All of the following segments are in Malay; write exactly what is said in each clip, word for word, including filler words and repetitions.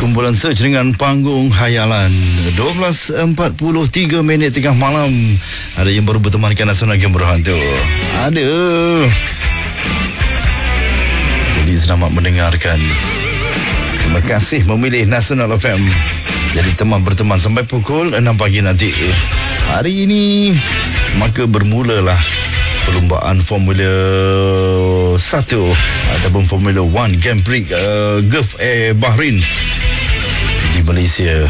Kumpulan Search dengan panggung Hayalan. dua belas empat puluh tiga minit tengah malam. Ada yang baru bertemankan Nasional Game Berhantu. Ada. Jadi selamat mendengarkan. Terima kasih memilih Nasional F M. Jadi teman berteman sampai pukul enam pagi nanti. Hari ini maka bermulalah perlumbaan Formula satu ataupun Formula One Grand Prix uh, Gulf Air Bahrain di Malaysia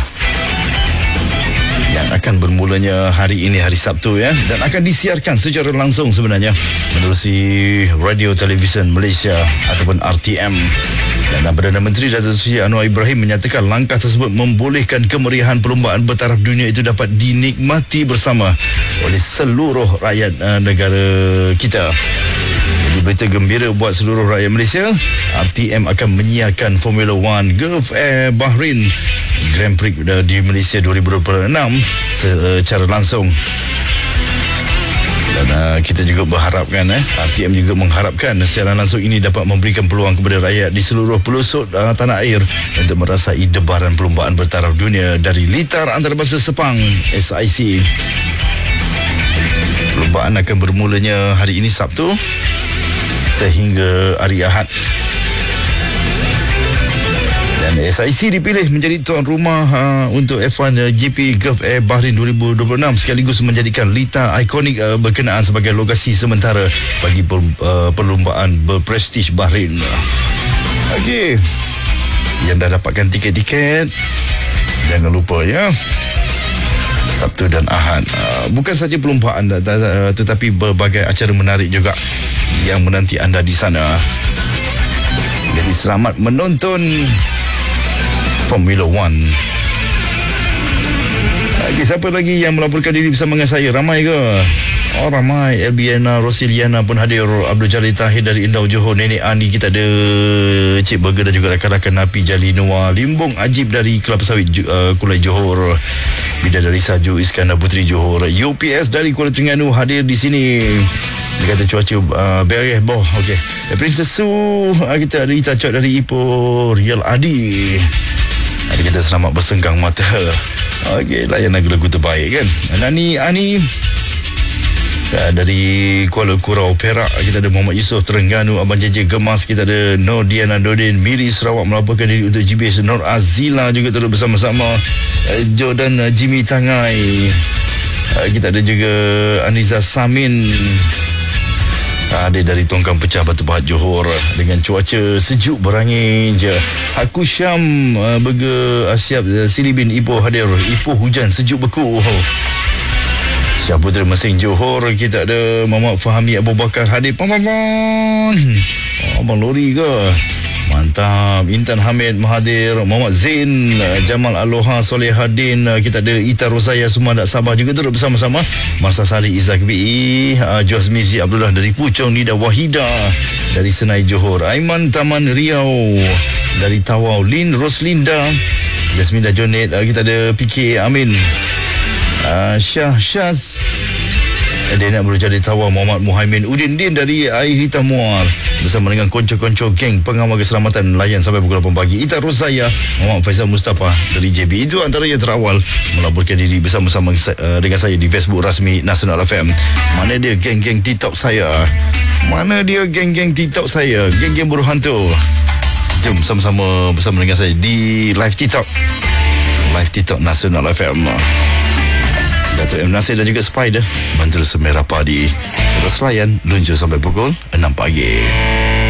yang akan bermulanya hari ini, hari Sabtu ya, dan akan disiarkan secara langsung sebenarnya menerusi Radio Television Malaysia ataupun R T M. Dan Perdana Menteri Datuk Seri Anwar Ibrahim menyatakan langkah tersebut membolehkan kemeriahan perlumbaan bertaraf dunia itu dapat dinikmati bersama oleh seluruh rakyat uh, negara kita. Jadi berita gembira buat seluruh rakyat Malaysia. R T M akan menyiarkan Formula One Gulf Air Bahrain Grand Prix di Malaysia dua ribu dua puluh enam secara langsung. Dan uh, kita juga berharapkan eh, R T M juga mengharapkan siaran langsung ini dapat memberikan peluang kepada rakyat di seluruh pelosok uh, tanah air untuk merasai debaran perlumbaan bertaraf dunia dari litar antarabangsa Sepang S I C. Perlumbaan akan bermulanya hari ini Sabtu sehingga hari Ahad. Dan S I C dipilih menjadi tuan rumah uh, untuk F satu uh, G P Gulf Air Bahrain dua ribu dua puluh enam sekaligus menjadikan litar ikonik uh, berkenaan sebagai lokasi sementara bagi per, uh, perlumbaan berprestij Bahrain. Okey, yang dah dapatkan tiket-tiket jangan lupa ya, Sabtu dan Ahad uh, bukan saja perlumbaan uh, tetapi berbagai acara menarik juga yang menanti anda di sana. Jadi selamat menonton Formula One. Okay, siapa lagi yang melaporkan diri bersama dengan saya? Ramai ke? Oh ramai. Elbiana Rosiliana pun hadir. Abdul Jalil Tahir dari Indau Johor. Nenek Ani kita ada. Cik Burger dan juga rakan-rakan Napi Jali Noah. Limbong Ajib dari Kelapa Sawit uh, Kulai Johor. Bidadari Saju Iskandar Puteri Johor. U P S dari Kuala Terengganu hadir di sini. Dia kata cuaca uh, beres boh. Okey. Princess Su uh, kita ada Ita Cot dari Ipoh Rial Adi. Ada kita selamat bersenggang mata. Okey, layan lagu-lagu terbaik kan. Nani Ani uh, dari Kuala Kurau Perak. Kita ada Muhammad Yusof Terengganu. Abang J J Gemas. Kita ada Nur Diana Nordin Miri Sarawak melaporkan diri untuk G B S. Nur Azila juga turut bersama-sama. uh, Jordan uh, Jimmy Tangai. uh, Kita ada juga Aniza Samin. Ada dari Tongkang Pecah Batu Pahat Johor dengan cuaca sejuk berangin je. Aku Syam uh, Burger Asyap uh, Silibin Ipoh hadir. Ipoh hujan sejuk beku. Syah Putera Mesing Johor. Kita ada Muhammad Fahami Abu Bakar hadir. Pam-pam-pam. Oh, Abang Lori ke? Mantap. Intan Hamid Mahathir, Muhammad Zain, Jamal Aloha, Solehadin. Kita ada Ita Rosaya semua nak Sabah juga turut bersama-sama. Masa Salih Izzah B I, uh, Jos Mizi Abdullah dari Puchong, Nida Wahida dari Senai Johor, Aiman Taman Riau dari Tawau, Lin Roslinda, Jasminda Jonet. uh, Kita ada P K Amin, uh, Syah Syaz, dia nak berujar di Tawau, Muhammad Muhaimin Udin Din dari Air Hitam Muar bersama dengan konco-konco geng pengawal keselamatan layan sampai pukul lapan pagi. Ita Rosaya, Muhammad Faizal Mustafa dari J B. Itu antara yang terawal melaporkan diri bersama-sama uh, dengan saya di Facebook rasmi Nasional F M. Mana dia geng-geng TikTok saya? Mana dia geng-geng TikTok saya? Geng-geng buruh hantu. Jom sama-sama bersama dengan saya di live TikTok. Live TikTok Nasional F M. Datuk M. Nasir dan juga Spider Menteri Semerah Padi. Terus layan luncur sampai pukul enam pagi.